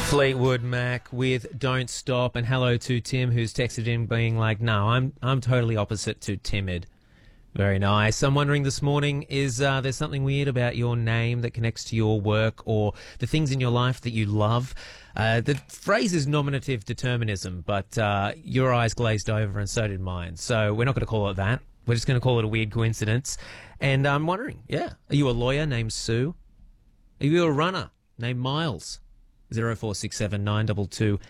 Fleetwood Mac with Don't Stop, and hello to Tim, who's texted in being like, no, I'm totally opposite to timid. Very nice. I'm wondering this morning, is there something weird about your name that connects to your work or the things in your life that you love? The phrase is nominative determinism, but your eyes glazed over and so did mine. So we're not going to call it that. We're just going to call it a weird coincidence. And I'm wondering, are you a lawyer named Sue? Are you a runner named Miles? 0467 922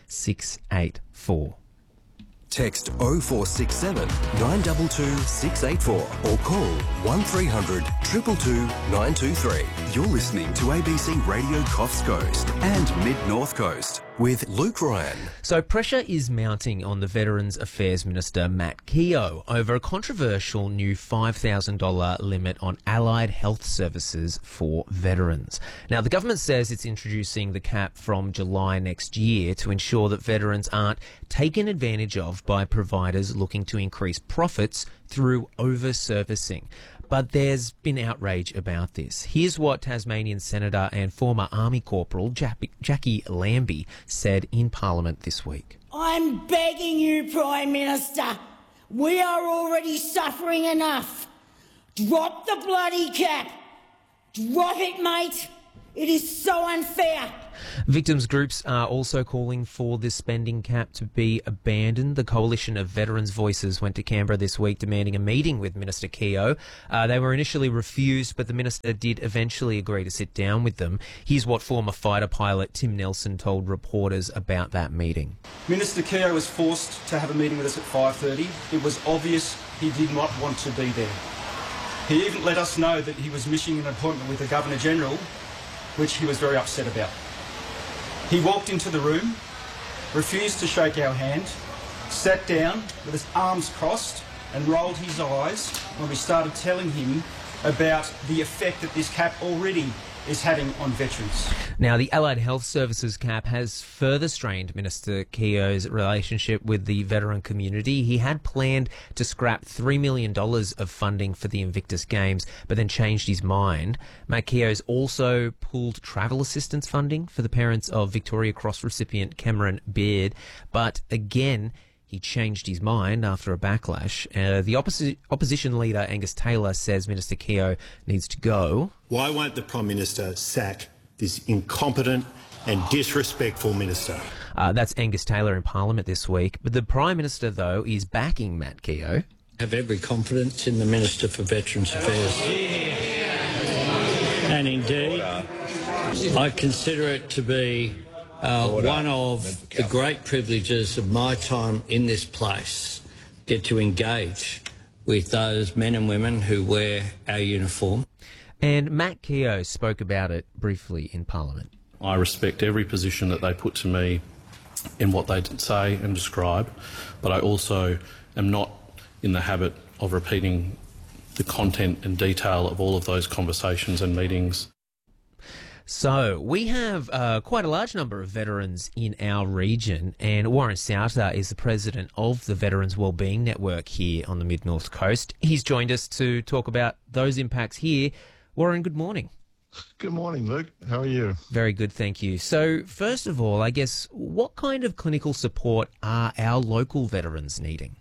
684. Text 0467 922 684 or call 1300 222 923. You're listening to ABC Radio Coffs Coast and Mid-North Coast with Luke Ryan. So pressure is mounting on the Veterans Affairs Minister Matt Keogh over a controversial new $5,000 limit on allied health services for veterans. Now, the government says it's introducing the cap from July next year to ensure that veterans aren't taken advantage of by providers looking to increase profits through over-servicing. But there's been outrage about this. Here's what Tasmanian Senator and former Army Corporal Jackie Lambie said in Parliament this week. I'm begging you, Prime Minister. We are already suffering enough. Drop the bloody cap. Drop it, mate. It is so unfair. Victims groups are also calling for this spending cap to be abandoned. The Coalition of Veterans Voices went to Canberra this week demanding a meeting with Minister Keogh. They were initially refused, but the minister did eventually agree to sit down with them. Here's what former fighter pilot Tim Nelson told reporters about that meeting. Minister Keogh was forced to have a meeting with us at 5:30. It was obvious he did not want to be there. He even let us know that he was missing an appointment with the Governor-General, which he was very upset about. He walked into the room, refused to shake our hand, sat down with his arms crossed and rolled his eyes when we started telling him about the effect that this cap already is having on veterans. Now, the Allied Health Services cap has further strained Minister Keogh's relationship with the veteran community. He had planned to scrap $3 million of funding for the Invictus Games, but then changed his mind. Matt Keogh's also pulled travel assistance funding for the parents of Victoria Cross recipient Cameron Beard, but again, he changed his mind after a backlash. The opposition leader, Angus Taylor, says Minister Keogh needs to go. Why won't the Prime Minister sack this incompetent and disrespectful minister? That's Angus Taylor in Parliament this week. But the Prime Minister, though, is backing Matt Keogh. I have every confidence in the Minister for Veterans Affairs. And indeed, I consider it to be one of the great privileges of my time in this place, get to engage with those men and women who wear our uniform. And Matt Keogh spoke about it briefly in Parliament. I respect every position that they put to me in what they say and describe, but I also am not in the habit of repeating the content and detail of all of those conversations and meetings. So we have quite a large number of veterans in our region, and Warren Souter is the president of the Veterans Wellbeing Network here on the Mid-North Coast. He's joined us to talk about those impacts here. Warren, good morning. Good morning, Luke. How are you? Very good, thank you. So first of all, I guess, what kind of clinical support are our local veterans needing?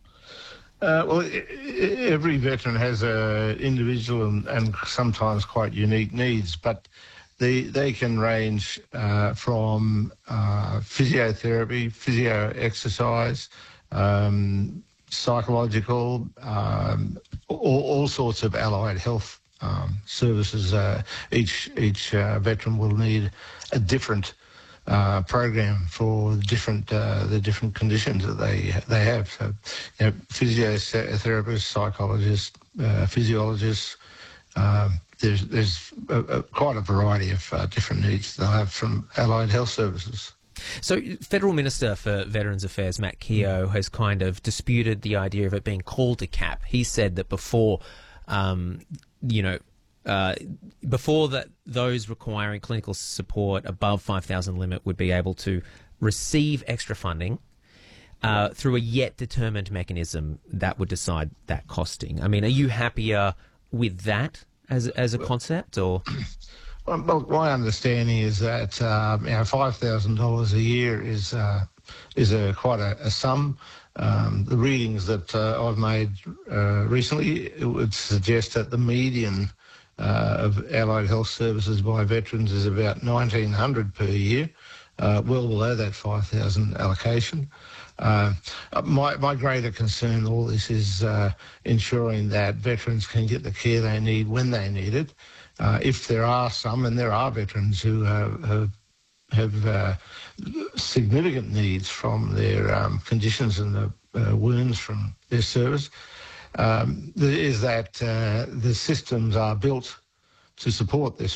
Every veteran has individual and sometimes quite unique needs, but they can range from physiotherapy, physio exercise, psychological, all sorts of allied health services. Each veteran will need a different program for the different conditions that they have. So, physiotherapists, psychologists, physiologists. There's quite a variety of different needs they'll have from allied health services. So, Federal Minister for Veterans Affairs, Matt Keogh, has kind of disputed the idea of it being called a cap. He said that before that those requiring clinical support above 5,000 limit would be able to receive extra funding through a yet determined mechanism that would decide that costing. I mean, are you happier with that as a concept, or? Well, my understanding is that $5,000 a year is quite a sum. The readings that I've made recently, it would suggest that the median of allied health services by veterans is about $1,900 per year, well below that 5,000 allocation. My greater concern in all this is ensuring that veterans can get the care they need when they need it. If there are some, and there are veterans who have significant needs from their conditions and the wounds from their service, is that the systems are built to support this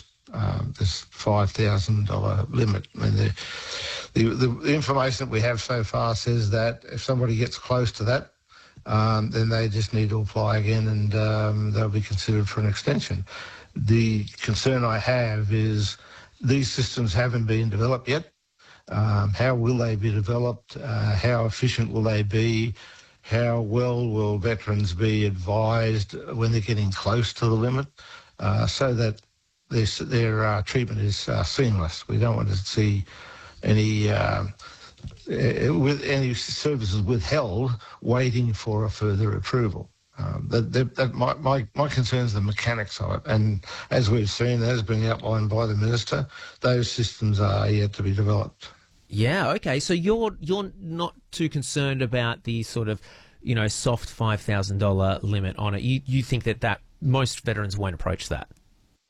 $5,000 limit. I mean, the information that we have so far says that if somebody gets close to that, then they just need to apply again, and they'll be considered for an extension. The concern I have is these systems haven't been developed yet. How will they be developed? How efficient will they be? How well will veterans be advised when they're getting close to the limit, so that their treatment is seamless? We don't want to see any services withheld waiting for a further approval. My concern is the mechanics of it, and as we've seen, as been outlined by the Minister, those systems are yet to be developed. Yeah, okay. So you're not too concerned about the sort of, soft $5,000 limit on it. You think that most veterans won't approach that?